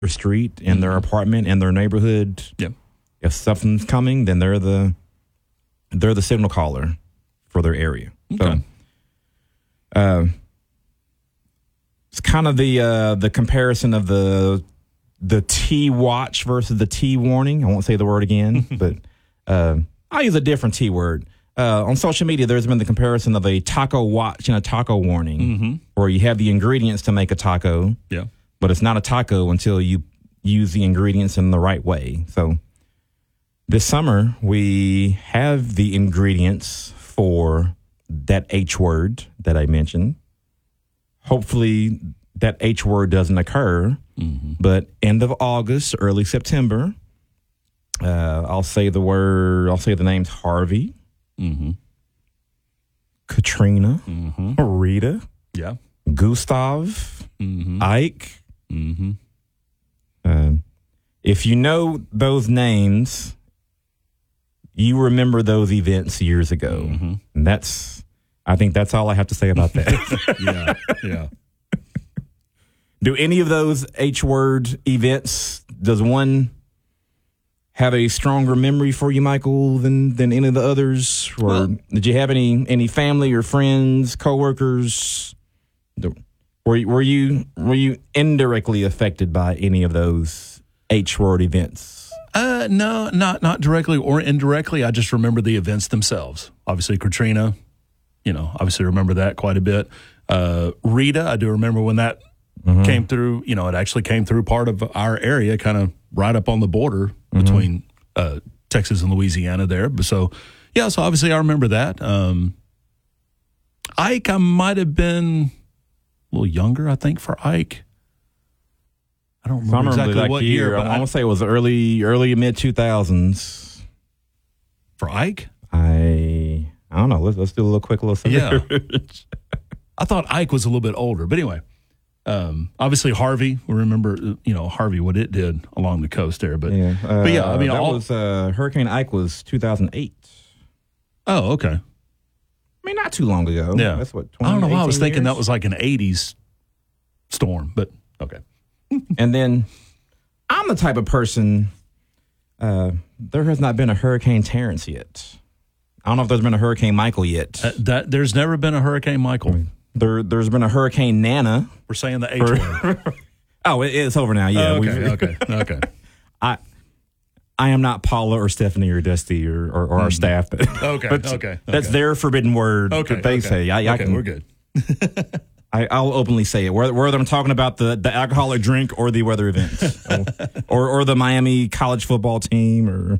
their street, in their apartment, in their neighborhood. Yeah. If something's coming, then they're the signal caller for their area. Okay. So, it's kind of the comparison of the T watch versus the T warning. I won't say the word again, but I'll use a different T word. On social media, there's been the comparison of a taco watch and a taco warning, where you have the ingredients to make a taco, but it's not a taco until you use the ingredients in the right way. So this summer, we have the ingredients for that H word that I mentioned. Hopefully that H word doesn't occur, but end of August, early September, I'll say the names Harvey, Katrina, Rita, Gustav, Ike. If you know those names, you remember those events years ago. And I think that's all I have to say about that. Yeah. Do any of those H word events, does one have a stronger memory for you, Michael, than any of the others? Or did you have any family or friends, coworkers? Were you indirectly affected by any of those H word events? No, not directly or indirectly. I just remember the events themselves. Obviously, Katrina, obviously remember that quite a bit. Rita, I do remember when that came through. It actually came through part of our area, kind of right up on the border between Texas and Louisiana there. So obviously I remember that. Ike, I might have been a little younger, I think, for Ike. I don't remember exactly what year, but I want to say it was early mid 2000s. For Ike? I don't know. Let's do a quick little search. Yeah. I thought Ike was a little bit older, but anyway. Obviously Harvey, we remember, Harvey, what it did along the coast there, but Hurricane Ike was 2008. Oh, okay. I mean, not too long ago. Yeah. That's what, I don't know why I was thinking years? that was like an 80s storm, but okay. And then I'm the type of person, there has not been a Hurricane Terrence yet. I don't know if there's been a Hurricane Michael yet. There's never been a Hurricane Michael. There's been a Hurricane Nana. We're saying the H word. Oh, it's over now. Yeah. Okay. I am not Paula or Stephanie or Dusty or our staff. Okay. That's their forbidden word that they say. We're good. I'll openly say it. Whether I'm talking about the alcoholic drink or the weather events, or the Miami college football team, or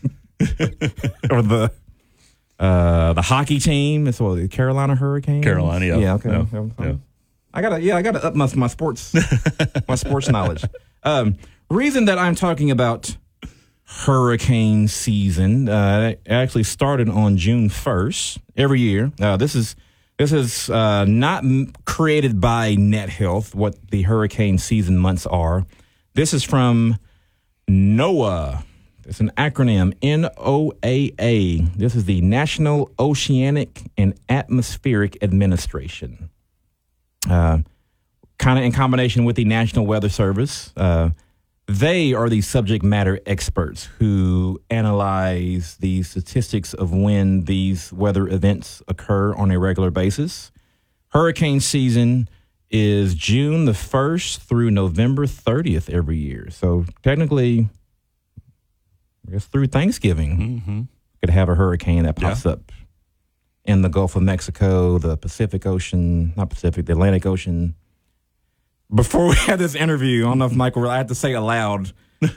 the hockey team. It's what, the Carolina Hurricanes. Carolina, yeah. Yeah, okay. Yeah. I gotta up my sports knowledge. Reason that I'm talking about hurricane season, it actually started on June 1st every year. This is not created by NetHealth, what the hurricane season months are. This is from NOAA. It's an acronym, NOAA. This is the National Oceanic and Atmospheric Administration. Kind of in combination with the National Weather Service. They are the subject matter experts who analyze the statistics of when these weather events occur on a regular basis. Hurricane season is June the 1st through November 30th every year. So technically, I guess through Thanksgiving, could have a hurricane that pops up in the Gulf of Mexico, the Pacific Ocean, the Atlantic Ocean. Before we had this interview, I don't know if Michael, I had to say it aloud.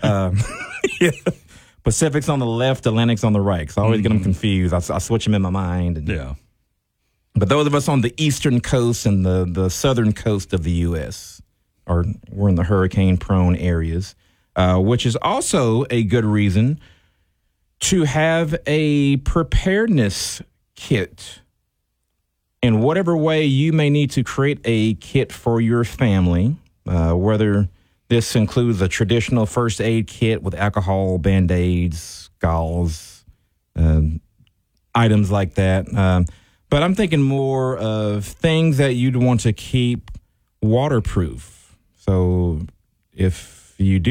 Pacific's on the left, Atlantic's on the right. So I always get them confused. I switch them in my mind. But those of us on the eastern coast and the southern coast of the U.S. we're in the hurricane-prone areas, which is also a good reason to have a preparedness kit. In whatever way you may need to create a kit for your family, whether this includes a traditional first aid kit with alcohol, Band-Aids, gauze, items like that. But I'm thinking more of things that you'd want to keep waterproof. So if you do